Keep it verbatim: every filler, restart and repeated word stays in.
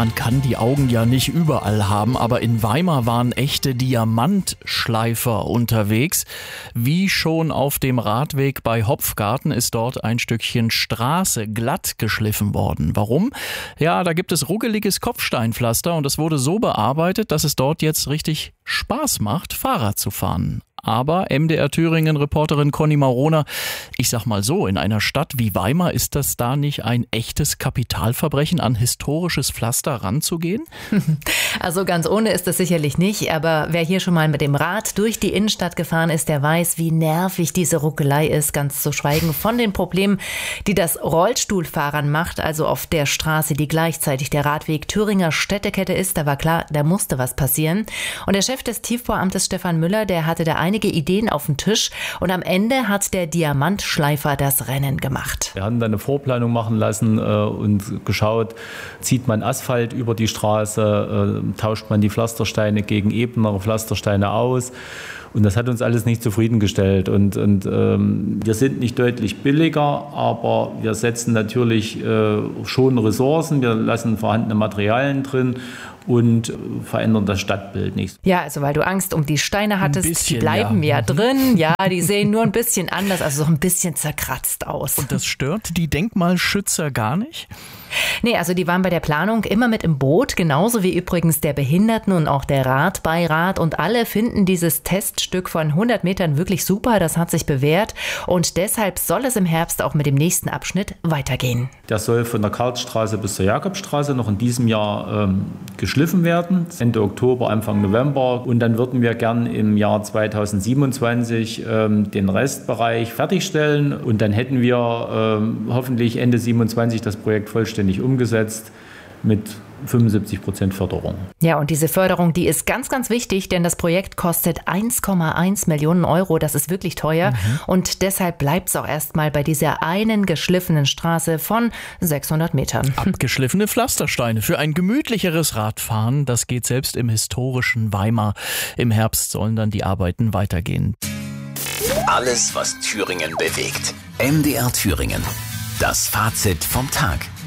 Man kann die Augen ja nicht überall haben, aber in Weimar waren echte Diamantschleifer unterwegs. Wie schon auf dem Radweg bei Hopfgarten ist dort ein Stückchen Straße glatt geschliffen worden. Warum? Ja, da gibt es ruckeliges Kopfsteinpflaster und es wurde so bearbeitet, dass es dort jetzt richtig Spaß macht, Fahrrad zu fahren. Aber M D R Thüringen-Reporterin Conny Maroner, ich sag mal so, in einer Stadt wie Weimar ist das da nicht ein echtes Kapitalverbrechen, an historisches Pflaster ranzugehen? Also ganz ohne ist es sicherlich nicht, aber wer hier schon mal mit dem Rad durch die Innenstadt gefahren ist, der weiß, wie nervig diese Ruckelei ist, ganz zu schweigen von den Problemen, die das Rollstuhlfahrern macht, also auf der Straße, die gleichzeitig der Radweg Thüringer Städtekette ist. Da war klar, da musste was passieren. Und der Chef des Tiefbauamtes Stefan Müller, der hatte da einige Ideen auf dem Tisch und am Ende hat der Diamantschleifer das Rennen gemacht. Wir haben dann eine Vorplanung machen lassen äh, und geschaut, zieht man Asphalt über die Straße, äh, tauscht man die Pflastersteine gegen ebenere Pflastersteine aus. Und das hat uns alles nicht zufriedengestellt. Und, und ähm, wir sind nicht deutlich billiger, aber wir setzen natürlich äh, schon Ressourcen, wir lassen vorhandene Materialien drin und verändern das Stadtbild nicht. Ja, also weil du Angst um die Steine hattest, bisschen, die bleiben ja. ja drin. Ja, die sehen nur ein bisschen anders, also so ein bisschen zerkratzt aus. Und das stört die Denkmalschützer gar nicht? Nee, also die waren bei der Planung immer mit im Boot, genauso wie übrigens der Behinderten- und auch der Radbeirat. Und alle finden dieses Teststück von hundert Metern wirklich super, das hat sich bewährt. Und deshalb soll es im Herbst auch mit dem nächsten Abschnitt weitergehen. Der soll von der Karlsstraße bis zur Jakobstraße noch in diesem Jahr ähm, geschliffen werden, Ende Oktober, Anfang November. Und dann würden wir gern im Jahr zweitausendsiebenundzwanzig ähm, den Restbereich fertigstellen. Und dann hätten wir ähm, hoffentlich Ende siebenundzwanzig das Projekt vollständig umgesetzt mit fünfundsiebzig Prozent Förderung. Ja, und diese Förderung, die ist ganz, ganz wichtig, denn das Projekt kostet eins Komma eins Millionen Euro. Das ist wirklich teuer. Mhm. Und deshalb bleibt es auch erstmal bei dieser einen geschliffenen Straße von sechshundert Metern. Abgeschliffene Pflastersteine für ein gemütlicheres Radfahren. Das geht selbst im historischen Weimar. Im Herbst sollen dann die Arbeiten weitergehen. Alles, was Thüringen bewegt. M D R Thüringen. Das Fazit vom Tag.